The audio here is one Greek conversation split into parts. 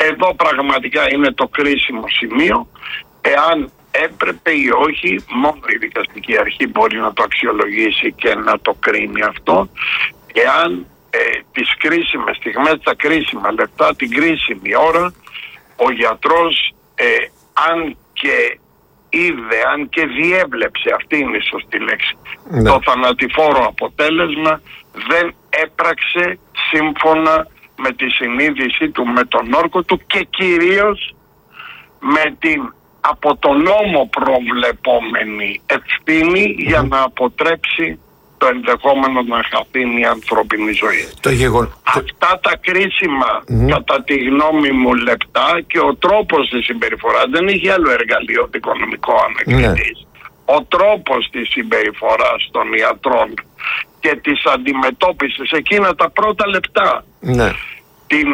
Εδώ πραγματικά είναι το κρίσιμο σημείο, εάν έπρεπε ή όχι. Μόνο η δικαστική αρχή μπορεί να το αξιολογήσει και να το κρίνει αυτό. Εάν τις κρίσιμες στιγμές, τα κρίσιμα λεπτά, την κρίσιμη ώρα, ο γιατρός αν και είδε, αν και διέβλεψε, αυτή είναι η σωστή λέξη, το θανατηφόρο αποτέλεσμα, δεν έπραξε σύμφωνα με τη συνείδησή του, με τον όρκο του και κυρίως με την από τον νόμο προβλεπόμενη ευθύνη για να αποτρέψει το ενδεχόμενο να χαθεί μια ανθρώπινη ζωή. Αυτά τα κρίσιμα, κατά τη γνώμη μου, λεπτά και ο τρόπος της συμπεριφοράς, δεν έχει άλλο εργαλείο δικονομικό ανακριτής. Ο τρόπος της συμπεριφοράς των ιατρών και της αντιμετώπισης εκείνα τα πρώτα λεπτά, την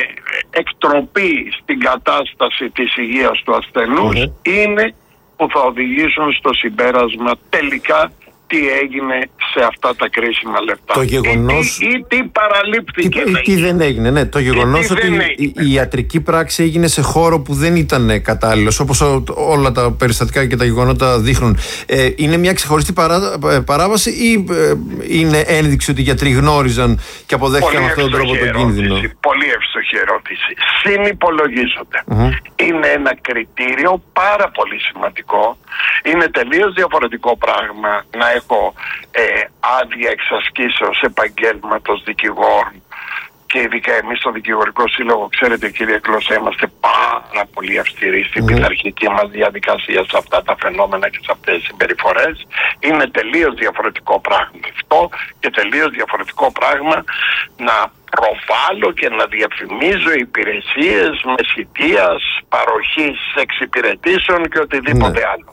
εκτροπή στην κατάσταση της υγείας του ασθενούς, είναι που θα οδηγήσουν στο συμπέρασμα τελικά τι έγινε σε αυτά τα κρίσιμα λεπτά. Το γεγονός... ή τι παραλήφθηκε. Τι δεν έγινε, ναι. Το γεγονός ότι η ιατρική πράξη έγινε σε χώρο που δεν ήταν κατάλληλος, όπως όλα τα περιστατικά και τα γεγονότα δείχνουν, είναι μια ξεχωριστή παράβαση ή είναι ένδειξη ότι οι γιατροί γνώριζαν και αποδέχτηκαν με αυτόν τον τρόπο τον κίνδυνο? Πολύ εύστοχη ερώτηση. Συνυπολογίζονται. Είναι ένα κριτήριο πάρα πολύ σημαντικό. Είναι τελείως διαφορετικό πράγμα να έχω άδεια εξασκήσεως επαγγέλματος δικηγόρων, και ειδικά εμείς στο Δικηγορικό Σύλλογο, ξέρετε κύριε Κλώσσα, είμαστε πάρα πολύ αυστηροί στην πειθαρχική μας διαδικασία σε αυτά τα φαινόμενα και σε αυτές τις συμπεριφορές. Είναι τελείως διαφορετικό πράγμα αυτό και τελείως διαφορετικό πράγμα να προβάλλω και να διαφημίζω υπηρεσίες μεσητείας, παροχής εξυπηρετήσεων και οτιδήποτε άλλο.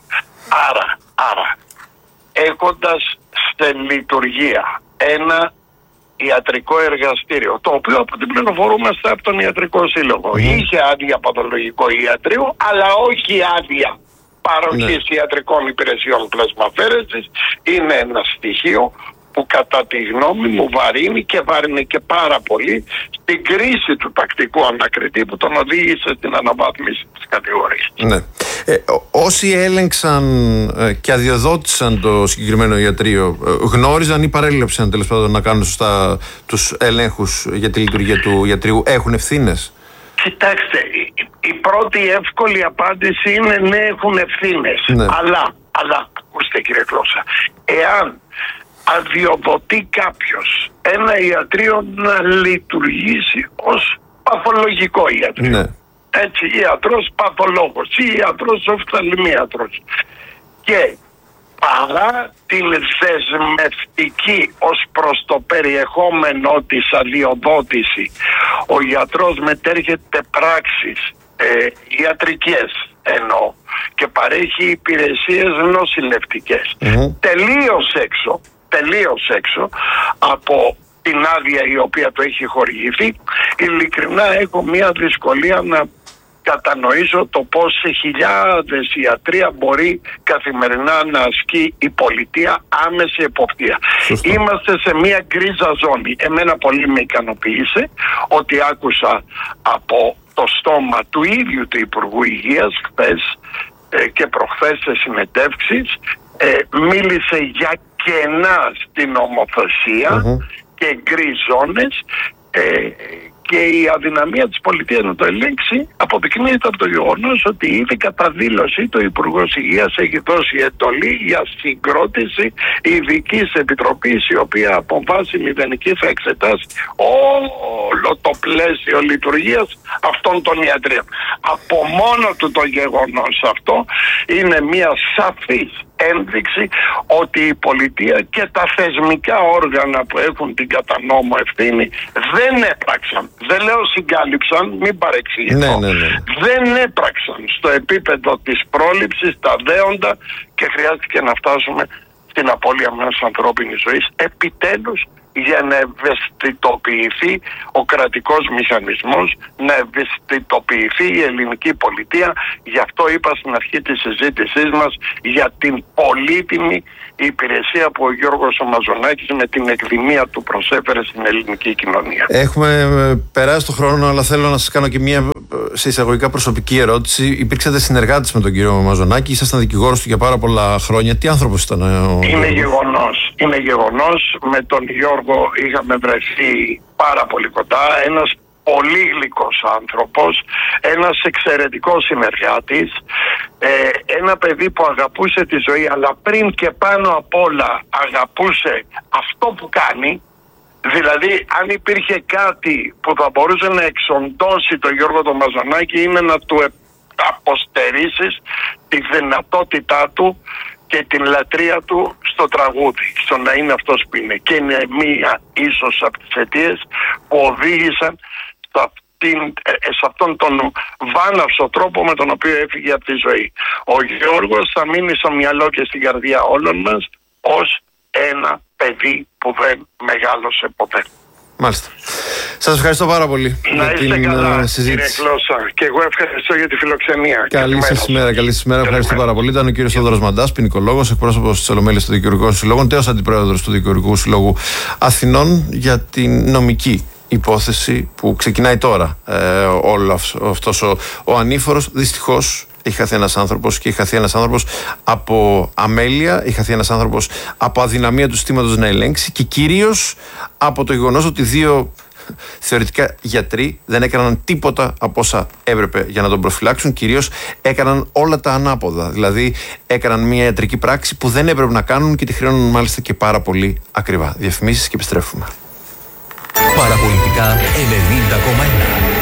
Άρα έχοντας στη λειτουργία ένα ιατρικό εργαστήριο, το οποίο από την πληροφορούμαστε από τον Ιατρικό Σύλλογο, είχε άδεια παθολογικό ιατρίου, αλλά όχι άδεια παροχής ιατρικών υπηρεσιών πλασμαφέρεσης, είναι ένα στοιχείο που κατά τη γνώμη μου βαρύνει και πάρα πολύ στην κρίση του τακτικού ανακριτή που τον οδήγησε στην αναβάθμιση της κατηγορίας. Όσοι έλεγξαν και αδειοδότησαν το συγκεκριμένο ιατρείο, γνώριζαν ή παρέλειψαν τέλος πάντων να κάνουν σωστά τους ελέγχους για τη λειτουργία του ιατρείου? Έχουν ευθύνες? Κοιτάξτε, η πρώτη εύκολη απάντηση είναι ναι, έχουν ευθύνες. Αλλά, ακούστε κύριε Κλώσσα, εάν αδειοδοτεί κάποιος ένα ιατρείο να λειτουργήσει ως παθολογικό ιατρείο, έτσι, ιατρός παθολόγος ή ιατρός οφθαλμίατρος, και παρά την δεσμευτική ως προς το περιεχόμενο της αδειοδότηση ο γιατρός μετέρχεται πράξεις ιατρικές εννοώ και παρέχει υπηρεσίες νοσηλευτικές τελείως έξω από την άδεια η οποία το έχει χορηγηθεί, ειλικρινά έχω μια δυσκολία να κατανοήσω το πώς σε χιλιάδες ιατρία μπορεί καθημερινά να ασκεί η πολιτεία άμεση εποπτεία. Είμαστε σε μια γκρίζα ζώνη. Εμένα πολύ με ικανοποίησε ότι άκουσα από το στόμα του ίδιου του Υπουργού Υγείας χθες και προχθές σε συνεντεύξεις, μίλησε για κενά στην νομοθεσία και γκρίζ ζώνες, και η αδυναμία της πολιτείας να το ελέγξει αποδεικνύεται από το γεγονός ότι ήδη κατά δήλωση το Υπουργός Υγείας έχει δώσει εντολή για συγκρότηση ειδικής επιτροπής, η οποία από βάση μηδενική θα εξετάσει όλο το πλαίσιο λειτουργίας αυτών των ιατρίων. Από μόνο του το γεγονός αυτό είναι μια σαφής ένδειξη ότι η πολιτεία και τα θεσμικά όργανα που έχουν την κατά νόμο ευθύνη δεν έπραξαν. Δεν λέω συγκάλυψαν, μην παρεξηγηθώ. Δεν έπραξαν στο επίπεδο της πρόληψης τα δέοντα και χρειάστηκε να φτάσουμε στην απώλεια μιας ανθρώπινης ζωής επιτέλους, για να ευαισθητοποιηθεί ο κρατικός μηχανισμός, να ευαισθητοποιηθεί η ελληνική πολιτεία. Γι' αυτό είπα στην αρχή της συζήτησής μας για την πολύτιμη υπηρεσία που ο Γιώργος ο Μαζονάκης με την εκδημία του προσέφερε στην ελληνική κοινωνία. Έχουμε περάσει το χρόνο, αλλά θέλω να σας κάνω και μια σε εισαγωγικά προσωπική ερώτηση. Υπήρξατε συνεργάτες με τον κύριο Μαζονάκη, ήσασταν δικηγόρος του για πάρα πολλά χρόνια. Τι άνθρωπος ήταν Είναι γεγονός. Με τον Γιώργο είχαμε βρεθεί πάρα πολύ κοντά. Ένας πολύ γλυκός άνθρωπος, ένας εξαιρετικός συνεργάτης, ένα παιδί που αγαπούσε τη ζωή, αλλά πριν και πάνω απ' όλα αγαπούσε αυτό που κάνει. Δηλαδή, αν υπήρχε κάτι που θα μπορούσε να εξοντώσει τον Γιώργο τον Μαζονάκη, είναι να του αποστερήσεις τη δυνατότητά του και την λατρεία του στο τραγούδι, στο να είναι αυτός που είναι. Και είναι μία ίσως από τις αιτίες που οδήγησαν σε αυτόν τον βάναυσο τρόπο με τον οποίο έφυγε από τη ζωή. Ο Γιώργος θα μείνει στο μυαλό και στην καρδιά όλων μας ως ένα παιδί που δεν μεγάλωσε ποτέ. Μάλιστα. Σας ευχαριστώ πάρα πολύ για την καλά, συζήτηση. Κύριε Γλώσσα. Και εγώ ευχαριστώ για τη φιλοξενία. Καλή σας ημέρα. Καλή σας ημέρα. Ευχαριστώ πάρα πολύ. Ήταν ο κύριος Θόδωρος Μαντάς, ποινικολόγος, εκπρόσωπος της Ολομέλειας των Δικηγορικών Συλλόγων, τέος αντιπρόεδρος του Δικηγορικού Συλλόγου Αθηνών, για την νομική υπόθεση που ξεκινάει τώρα. Όλο αυτός ο ανήφορος, δυστυχώς, έχει χαθεί ένας άνθρωπος, και έχει χαθεί ένας άνθρωπος από αμέλεια, έχει χαθεί ένας άνθρωπος από αδυναμία του συστήματος να ελέγξει, και κυρίως από το γεγονός ότι δύο θεωρητικά γιατροί δεν έκαναν τίποτα από όσα έπρεπε για να τον προφυλάξουν. Κυρίως έκαναν όλα τα ανάποδα. Δηλαδή έκαναν μια ιατρική πράξη που δεν έπρεπε να κάνουν και τη χρεώνουν μάλιστα και πάρα πολύ ακριβά. Διαφημίσεις και επιστρέφουμε. Παραπολιτικά 90,1.